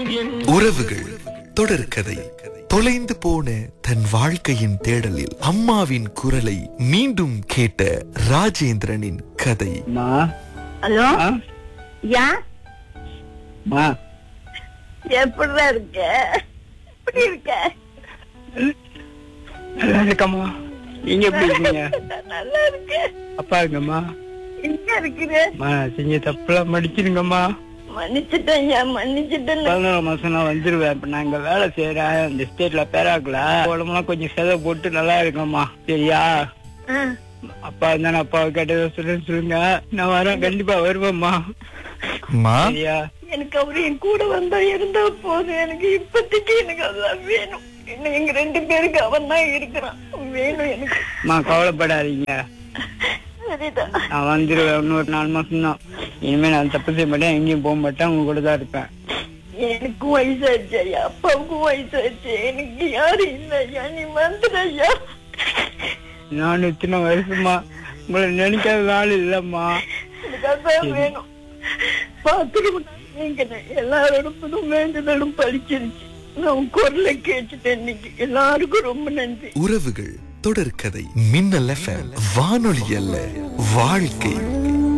உறவுகள் தொடர்கதை. தொலைந்து போன தன் வாழ்க்கையின் தேடலில் அம்மாவின் குரலை மீண்டும் கேட்ட ராஜேந்திரனின் கதை. ஹலோ, யா மா, எப்படிடா இருக்க? எப்படி இருக்க? நல்லா இருக்கம்மா. நீங்க எப்படி இருக்கீங்க? நல்லா இருக்க. அப்பா இருக்கம்மா. எங்க இருக்கிற? செஞ்ச தப்புலாம் மடிச்சிருங்கம்மா. மன்னிச்சுட்டேன் ஐயா, மன்னிச்சுட்டேன். 11 மாசம் நான் வந்துருவேன். இப்ப நான் இங்க வேலை செய்யறேன் இந்த ஸ்டேட்ல பேராக்கல. உடம்புலாம் கொஞ்சம் செலவு போட்டு நல்லா இருக்கம்மா. சரியா? அப்பா இருந்தா அப்பாவை கேட்டதை சொல்லுங்க. நான் வரேன், கண்டிப்பா வருவேம்மா. சரியா? எனக்கு அவரு என் கூட வந்தா இருந்தா போதும். எனக்கு இப்போதைக்கு எனக்கு அதான் வேணும். இன்னும் எங்க 2 பேருக்கு அவன் தான் இருக்கிறான். வேணும் எனக்கு. கவலைப்படாதீங்க, சரிதான். நான் வந்துருவேன். இன்னொரு 4 மாசம் தான். இனிமே நான் தப்பு செய்ய மாட்டேன், எங்கேயும் போக மாட்டேன், உங்க கூட தான் இருப்பேன். எனக்கும் வயசாச்சு ஐயா, அப்பாவுக்கும் வயசாச்சு. எனக்கு யாரும் இல்ல ஐயா, நீ வந்துடு ஐயா. நான் இத்தனை வருஷமா உங்களை நினைக்காத நாள் இல்லம்மா. எனக்கு அதான் வேணும். பாத்துக்க, எல்லாரோட வேண்டுதலும் பழிச்சிருச்சு. நான் குரலை கேட்டுட்டேன் இன்னைக்கு. எல்லாருக்கும் ரொம்ப நன்றி. உறவுகள் தொடர்கதை. மின்னல் FM வானொலி அல்ல, வாழ்க்கை.